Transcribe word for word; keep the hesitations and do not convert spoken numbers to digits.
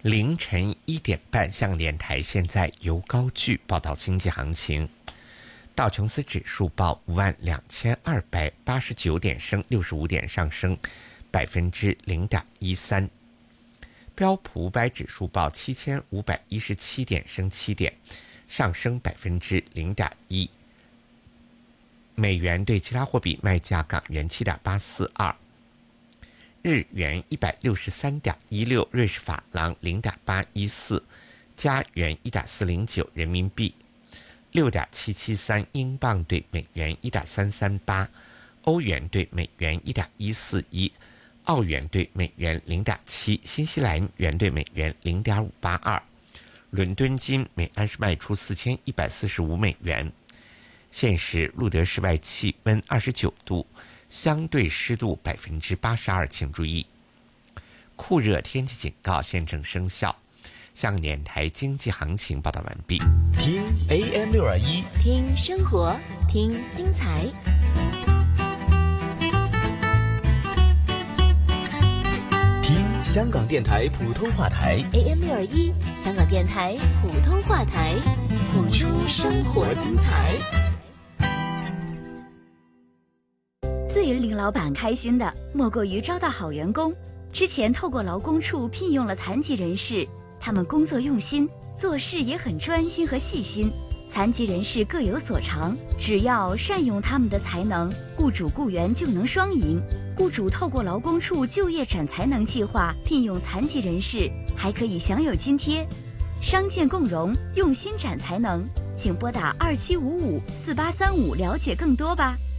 凌晨一点半，香港电台现在由高句报道经济行情。道琼斯指数报五万两千二百八十九点，升六十五点，上升百分之零点一三。标普五百指数报七千五百一十七点，升七点，上升百分之零点一。美元对其他货币卖价：港元七点八四二。日元一百六十三点一六，瑞士法郎零点八一四，加元一点四零九，人民币六点七七三，英镑对美元一点三三八，欧元对美元一点一四一，澳元对美元零点七，新西兰元对美元零点五八二。伦敦金每安士卖出四千一百四十五美元。现时录得室外气温二十九度。相对湿度百分之八十二，请注意，酷热天气警告现正生效。香港电台经济行情报道完毕。 听 A M 六二一， 听生活，听精彩。 听香港电台普通话台 A M 六二一，香港电台普通话台，谱出生活精彩。 最令老板开心的莫过于招到好员工。之前透过劳工处聘用了残疾人士，他们工作用心，做事也很专心和细心。残疾人士各有所长，只要善用他们的才能，雇主雇员就能双赢。雇主透过劳工处就业展才能计划聘用残疾人士，还可以享有津贴。商建共荣，用心展才能，请拨打二七五五四八三五了解更多吧。